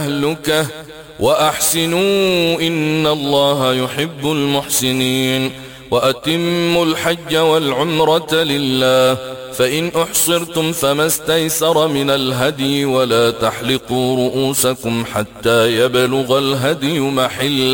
أهلكه وأحسنوا إن الله يحب المحسنين. وأتموا الحج والعمرة لله، فإن أحصرتم فما استيسر من الهدي، ولا تحلقوا رؤوسكم حتى يبلغ الهدي محله